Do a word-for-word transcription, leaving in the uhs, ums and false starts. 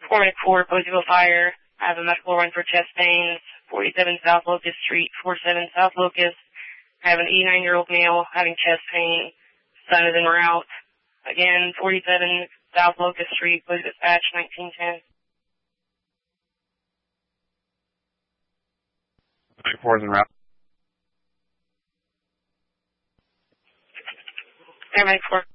Foreman four, Poseyville Fire. I have a medical run for chest pains. forty-seven South Locust Street, forty-seven South Locust. I have an eighty-nine-year-old male having chest pain. Son is en route. Again, forty-seven South Locust Street, Police Dispatch, nineteen ten. four is en route. Paramedic four.